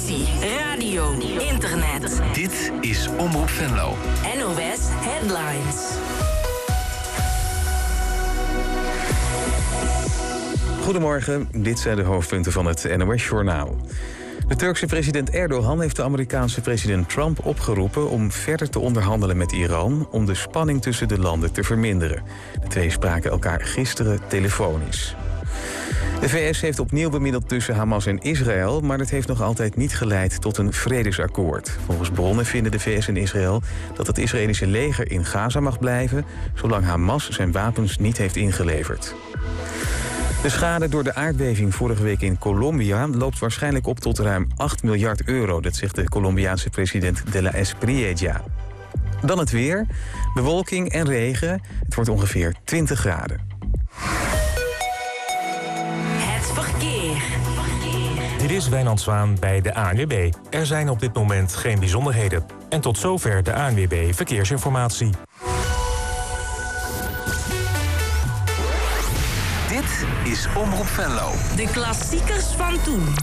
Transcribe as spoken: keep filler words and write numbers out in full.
televisie, radio, internet. Dit is Omroep Venlo. N O S Headlines. Goedemorgen, dit zijn de hoofdpunten van het N O S-journaal. De Turkse president Erdogan heeft de Amerikaanse president Trump opgeroepen om verder te onderhandelen met Iran om de spanning tussen de landen te verminderen. De twee spraken elkaar gisteren telefonisch. De V S heeft opnieuw bemiddeld tussen Hamas en Israël, maar dat heeft nog altijd niet geleid tot een vredesakkoord. Volgens bronnen vinden de V S en Israël dat het Israëlische leger in Gaza mag blijven, zolang Hamas zijn wapens niet heeft ingeleverd. De schade door de aardbeving vorige week in Colombia loopt waarschijnlijk op tot ruim acht miljard euro. Dat zegt de Colombiaanse president de la Espriella. Dan het weer, bewolking en regen. Het wordt ongeveer twintig graden. Het verkeer. Dit is Wijnand Zwaan bij de A N W B. Er zijn op dit moment geen bijzonderheden. En tot zover de A N W B Verkeersinformatie. Dit is Omroep Venlo. De klassiekers van toen.